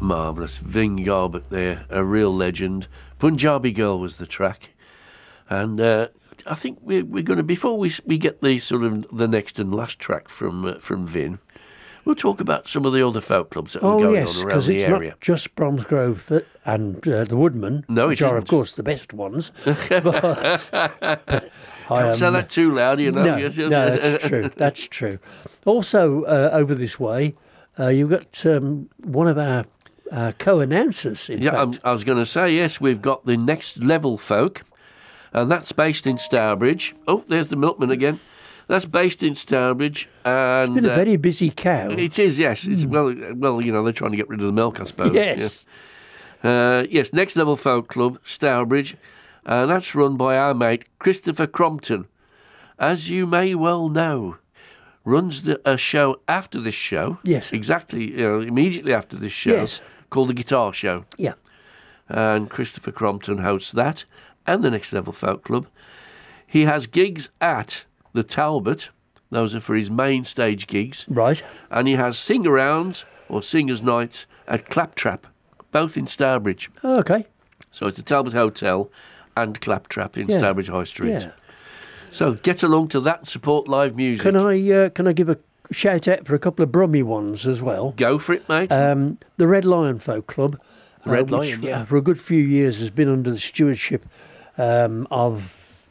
Marvellous. Vin Garbett there, a real legend. Punjabi Girl was the track. And I think we're going to, before we get the sort of the next and last track from Vin, we'll talk about some of the other folk clubs that are going on around the area. Not just Bromsgrove and the Woodman, which are, of course, the best ones. Don't say that too loud, you know. No, that's true. That's true. Also, over this way, you've got one of our co-announcers, in fact. I was going to say, yes, we've got the Next Level Folk, and that's based in Stourbridge. Oh, there's the milkman again. That's based in Stourbridge. And it's been a very busy cow. It is, yes. It's, well, you know, they're trying to get rid of the milk, I suppose. Yes. Yes, Next Level Folk Club, Stourbridge, and that's run by our mate Christopher Crompton. As you may well know, runs a show after this show. Yes. Exactly, immediately after this show. Yes. Called The Guitar Show. Yeah. And Christopher Crompton hosts that and the Next Level Folk Club. He has gigs at the Talbot. Those are for his main stage gigs. Right. And he has sing-arounds or singers' nights at Claptrap, both in Stourbridge. Oh, okay. So it's the Talbot Hotel and Claptrap in Stourbridge High Street. Yeah. So get along to that and support live music. Can I give a shout out for a couple of Brummy ones as well? Go for it, mate. The Red Lion Folk Club. Red which, Lion, yeah. For a good few years has been under the stewardship of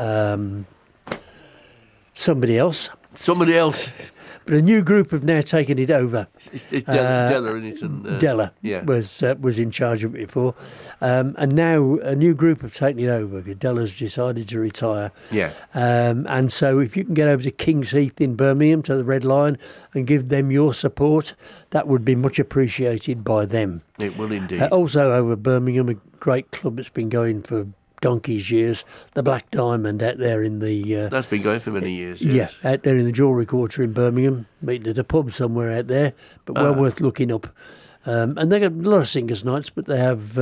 somebody else. Somebody else. But a new group have now taken it over. It's Della, isn't it? And, Della was in charge of it before. And now a new group have taken it over because Della's decided to retire. Yeah. And so if you can get over to King's Heath in Birmingham to the Red Lion and give them your support, that would be much appreciated by them. It will indeed. Also over Birmingham, a great club that's been going for donkey's years, the Black Diamond out there in the... That's been going for many years, yes. Yeah, out there in the Jewellery Quarter in Birmingham, meeting at a pub somewhere out there, but well worth looking up. And they got a lot of singers' nights, but they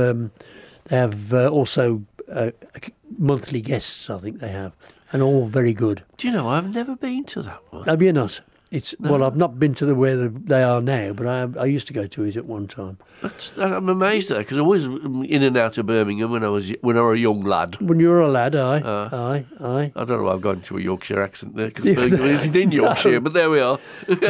have also monthly guests, I think they have, and all very good. Do you know, I've never been to that one. Have you not? Well, I've not been to where they are now, but I used to go to it at one time. I'm amazed at that because I was in and out of Birmingham when I was a young lad. When you were a lad, aye. I don't know why I've gone to a Yorkshire accent there because Birmingham isn't in Yorkshire, but there we are.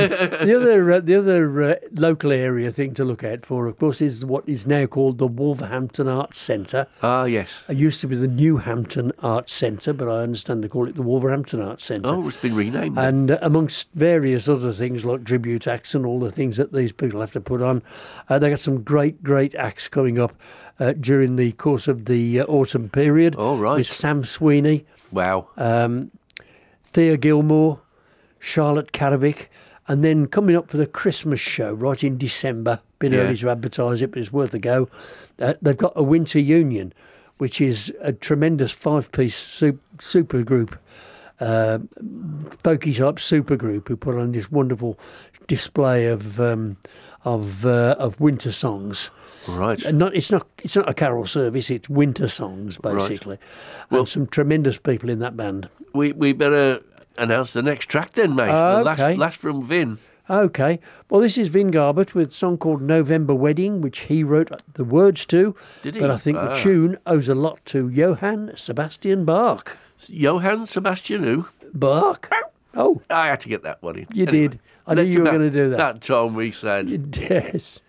The other local area thing to look out for, of course, is what is now called the Wolverhampton Arts Centre. Ah, yes. It used to be the Newhampton Arts Centre, but I understand they call it the Wolverhampton Arts Centre. Oh, it's been renamed. And amongst various other things like tribute acts and all the things that these people have to put on, they got some great acts coming up during the course of the autumn period. Oh, right. With Sam Sweeney. Wow. Thea Gilmore, Charlotte Karavic, and then coming up for the Christmas show right in December. Bit early to advertise it, but it's worth a go. They've got a Winter Union, which is a tremendous five-piece super group. Folky type super group who put on this wonderful display of winter songs. Right. And it's not a carol service. It's winter songs basically. Right. Well, and some tremendous people in that band. We better announce the next track then, mate. Okay. The last from Vin. Okay. Well, this is Vin Garbett with a song called November Wedding, which he wrote the words to. Did he? But I think the tune owes a lot to Johann Sebastian Bach. Johann Sebastian who? Bach. Oh. I had to get that one in. You did. I knew you were going to do that. That time we said. Yes.